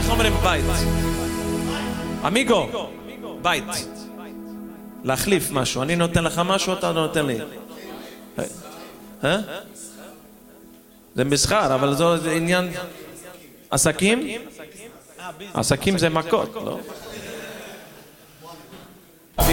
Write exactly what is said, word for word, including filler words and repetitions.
איך אומרים בית? אמיגו, בית. להחליף משהו. אני נותן לך משהו, אתה נותן לי. אה? זה מסחר, אבל זה עניין... עסקים? עסקים זה מכות, לא?